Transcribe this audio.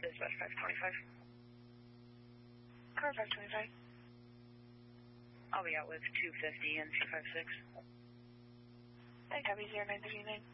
Dispatch 525. Car 525. I'll be out with 250 and 256. Hey, copy 0939.